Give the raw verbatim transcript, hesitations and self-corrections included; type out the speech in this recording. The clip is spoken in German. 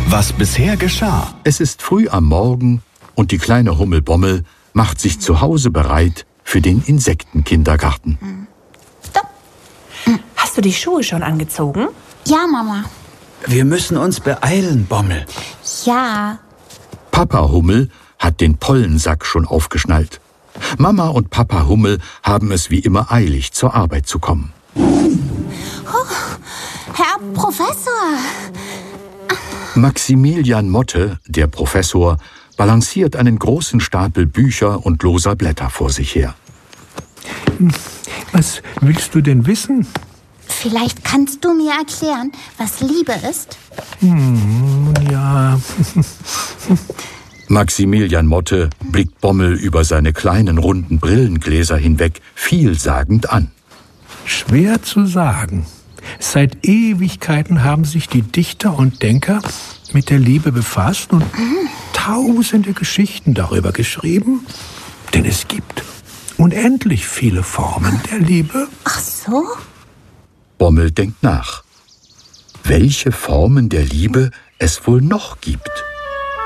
Was bisher geschah. Es ist früh am Morgen und die kleine Hummel Bommel macht sich zu Hause bereit für den Insektenkindergarten. Stopp. Hast du die Schuhe schon angezogen? Ja, Mama. Wir müssen uns beeilen, Bommel. Ja. Papa Hummel hat den Pollensack schon aufgeschnallt. Mama und Papa Hummel haben es wie immer eilig, zur Arbeit zu kommen. Oh, Herr Professor. Maximilian Motte, der Professor, balanciert einen großen Stapel Bücher und loser Blätter vor sich her. Was willst du denn wissen? Vielleicht kannst du mir erklären, was Liebe ist? Hm, ja. Maximilian Motte blickt Bommel über seine kleinen runden Brillengläser hinweg vielsagend an. Schwer zu sagen. Seit Ewigkeiten haben sich die Dichter und Denker mit der Liebe befasst und mhm. tausende Geschichten darüber geschrieben. Denn es gibt unendlich viele Formen der Liebe. Ach so? Bommel denkt nach. Welche Formen der Liebe es wohl noch gibt?